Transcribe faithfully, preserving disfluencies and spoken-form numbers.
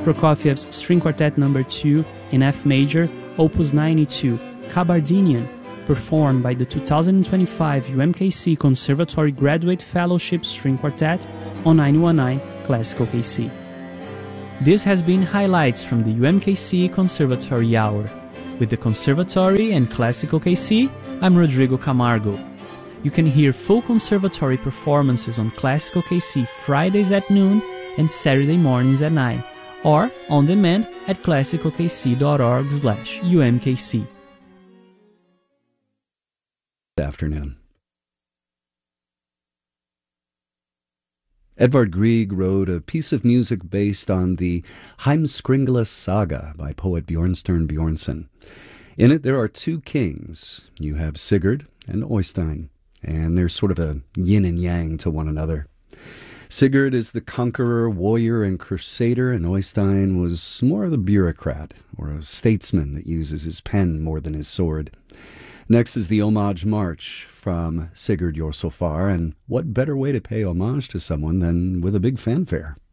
Prokofiev's String Quartet number two in F major, Opus ninety-two, Kabardinian, performed by the two thousand twenty-five U M K C Conservatory Graduate Fellowship String Quartet on nine one nine Classical K C. This has been highlights from the U M K C Conservatory Hour. With the Conservatory and Classical K C, I'm Rodrigo Camargo. You can hear full conservatory performances on Classical K C Fridays at noon and Saturday mornings at nine, or on demand at classicalkc.org slash umkc. Afternoon. Edvard Grieg wrote a piece of music based on the Heimskringla saga by poet Bjornstjerne Bjornson. In it, there are two kings. You have Sigurd and Oystein, and they're sort of a yin and yang to one another. Sigurd is the conqueror, warrior, and crusader, and Oystein was more of the bureaucrat, or a statesman that uses his pen more than his sword. Next is the Homage March from Sigurd Jorsalfar, and what better way to pay homage to someone than with a big fanfare?